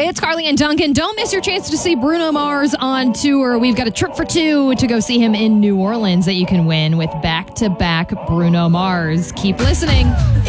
It's Carly and Duncan. Don't miss your chance to see Bruno Mars on tour. We've got a trip for two to go see him in New Orleans that you can win with back-to-back Bruno Mars. Keep listening.